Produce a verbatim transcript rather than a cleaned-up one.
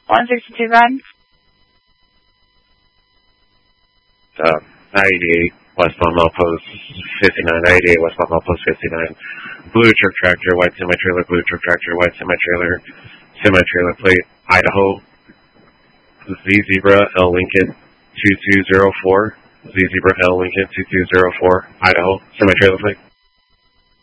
one sixty-two guidance. Uh, I eighty-eight, westbound milepost fifty-nine, I eighty-eight, westbound milepost fifty-nine. Blue truck tractor, white semi-trailer, blue truck tractor, white semi-trailer, semi-trailer plate, Idaho. Z Zebra L Lincoln two two zero four. Z Zebra L Lincoln two two zero four, Idaho, semi-trailer plate.